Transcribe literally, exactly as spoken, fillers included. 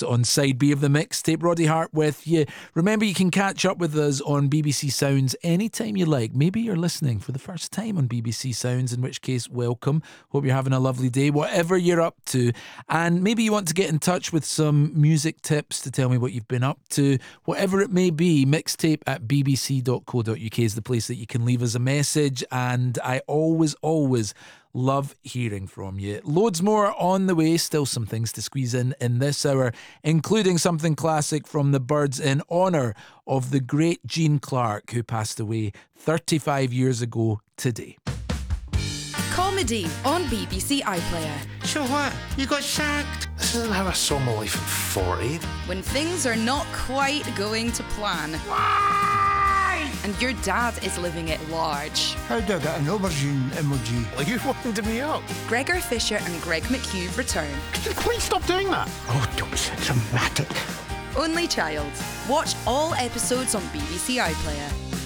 That's on side B of the mixtape. Roddy Hart with you. Remember, you can catch up with us on B B C Sounds anytime you like. Maybe you're listening for the first time on B B C Sounds, in which case, welcome. Hope you're having a lovely day, whatever you're up to. And maybe you want to get in touch with some music tips to tell me what you've been up to. Whatever it may be, mixtape at b b c dot co dot u k is the place that you can leave us a message. And I always, always love hearing from you. Loads more on the way. Still some things to squeeze in in this hour, including something classic from the Byrds in honour of the great Gene Clark, who passed away thirty-five years ago today. Comedy on B B C iPlayer. So what? You got sacked? This isn't how I saw my life at forty. When things are not quite going to plan. Why? And your dad is living it large. How do I get an aubergine emoji? Are you winding me up? Gregor Fisher and Greg McHugh return. Could you please stop doing that? Oh, don't be so dramatic. Only Child. Watch all episodes on B B C iPlayer.